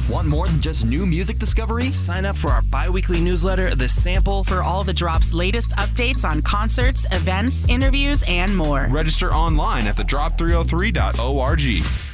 Want more than just new music discovery? Sign up for our bi-weekly newsletter, The Sample, for all the Drop's latest updates on concerts, events, interviews, and more. Register online at thedrop303.org.